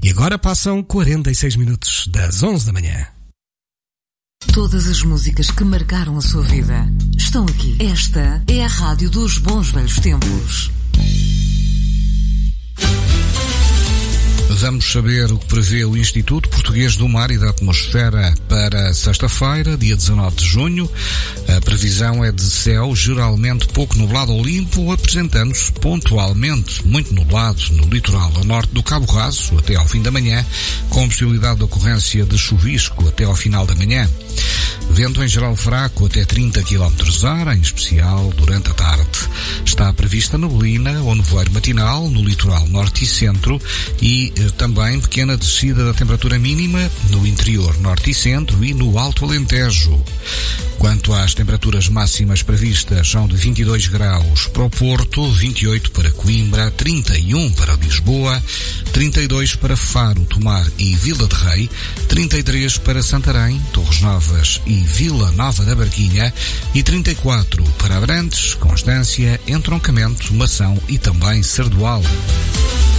E agora passam 46 minutos das 11 da manhã. Todas as músicas que marcaram a sua vida estão aqui. Esta é a Rádio dos Bons Velhos Tempos. Vamos saber o que prevê o Instituto Português do Mar e da Atmosfera para sexta-feira, dia 19 de junho. A previsão é de céu geralmente pouco nublado ou limpo, apresentando-se pontualmente muito nublado no litoral a norte do Cabo Raso até ao fim da manhã, com possibilidade de ocorrência de chuvisco até ao final da manhã. Vento em geral fraco até 30 km/h, em especial durante a tarde. Está prevista neblina ou nevoeiro matinal no litoral norte e centro e também pequena descida da temperatura mínima no interior norte e centro e no Alto Alentejo. Quanto às temperaturas máximas previstas, são de 22 graus para o Porto, 28 para Coimbra, 31 para Lisboa, 32 para Faro, Tomar e Vila de Rei, 33 para Santarém, Torres Novas e Vila Nova da Barquinha e 34 para Abrantes, Constância, Entroncamento, Mação e também Sardual.